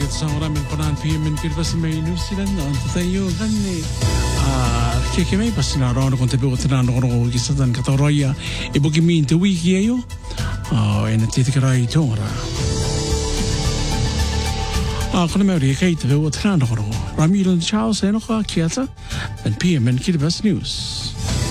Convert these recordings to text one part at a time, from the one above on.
sa maraming panahon PM kita sa may New Zealand na tayo gani kikimay pas na raw kung tabi ko tinano ko kisatan katoroya ibo kimi into wiki ayo ena titikaray ito ra kuna may uri kay tabi ko tinano ko Ramilon Charles eno ka kiata and PM kita best news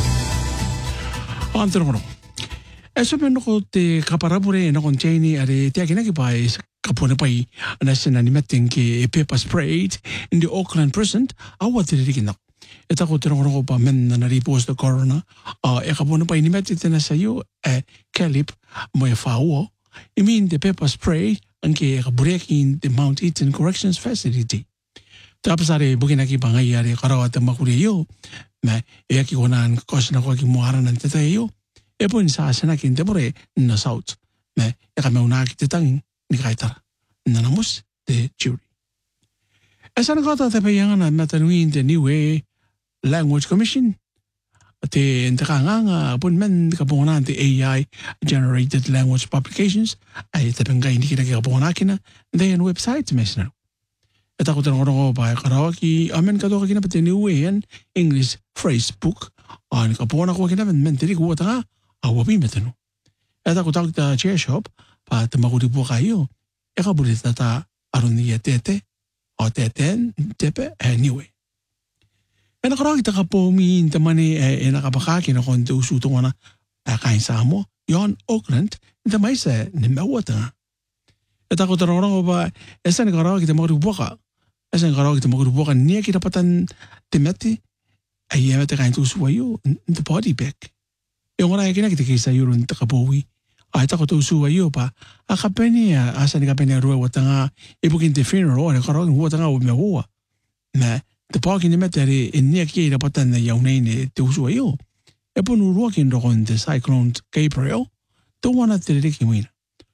antero ko eso men ko te kaparabure na kon chaini are te akina ki pai kapone pai anasena ni metten ki pepper sprayed in the Auckland prison awat ririkina eta ko tero ko pa men na report the corona e kapone pai ni metten na sayo kalip mo fao I mean the pepper spray anke breaking the Mount Eaton Corrections Facility tapos are bugina ki bangai are karawat makuriyo na e ki konan kosna ko ki muharan nan tetayo e po sa sana kin temore na south me e kami una ki tetang ni kaitara na namus de jury esa na kota te payang na matanuin the new language commission te entrakanga pun men kapona the AI generated language publications ay te pengai ni kina kapona kina the website mesna eta ko tano ko ba karawaki amen ka to kina pati new and English phrase book an kapona ko kina men tiri ko ta awabi metano eta ko ta chair shop pa te maguri po kayo e ka bulita ta aron ni tete o teten tepe anyway ena karawaki ta po mi tamani e nakabakaki na kon tu suto na kain sa mo yon Auckland ta mai sa ni mawata eta ko tano ko ba esa ni karawaki ta maguri po ka esa ni karawaki ta maguri po ka ni kita patan temeti ay mete kain tu suwayo the body bag yung orang yang kita kisah yurun takabawi ay tako to suwa yo pa akapeni asa ni kapeni ruwa watanga ibukin te funeral or karong watanga o mewa na the parking ni meteri in near ki na patan na yaunay ni te suwa yo e po no ruwakin dokon the cyclone Gabriel to wana tiriki mo ina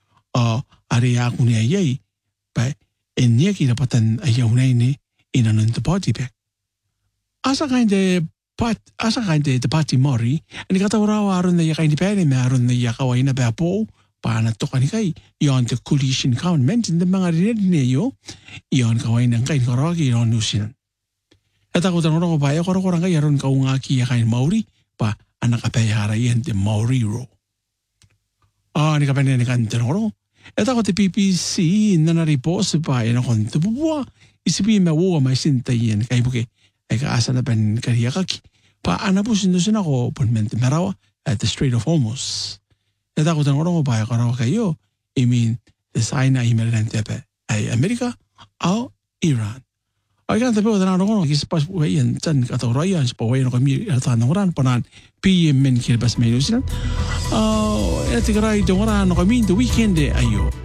ari ako ni ayay pa in near ki na patan ay yaunay ni inanon the party back asa kain de asa kain te pati mori ani kata urawa aron na yakain pere me aron na yakaway na bepo pa na to kanikai yon the coalition government in the mga rinid niyo yon kaway nang kain karaki yon nusin eta ko tanong ko ba ko ko kay aron kaunga ki yakain maori pa anak apayara yen the maori ro ni kapene ni kan tanong eta ko te PPC na na report pa ina kon te buwa isipi me wo mai sintayen kay buke ay kaasa na pen kariyakaki pa anapusin doon ako punmente merawa at the Strait of Hormuz. Eta ko tanong ko pa karaw kayo. I mean, the sign na email ng tepe ay Amerika o Iran. Ay kan tepe ko tanong ko kispas po yan dyan katawrayan sa pawayan ko kami tanong ran panan PM men kilbas may New Zealand. Eti karay tanong ran kami the weekend ayo.